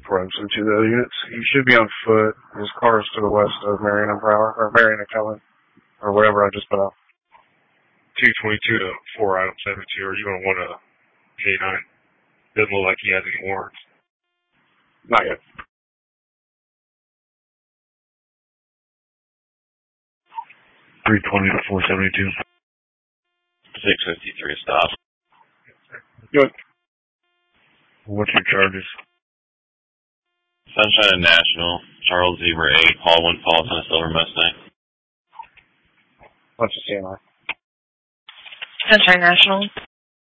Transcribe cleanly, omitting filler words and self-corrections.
Runs into the units. He should be on foot. His car is to the west of Marion and Brower, or Marion and Cullen, or whatever I just put out. 222 to 4 item 72, or you going to want a K9? Doesn't look like he has any warrants. Not yet. 320 to 472. 653 stop. Good. What's your charges? Sunshine and National, Charles Zebra 8, Paul 1 Paul's on a silver Mustang. What's the CNI? Sunshine National.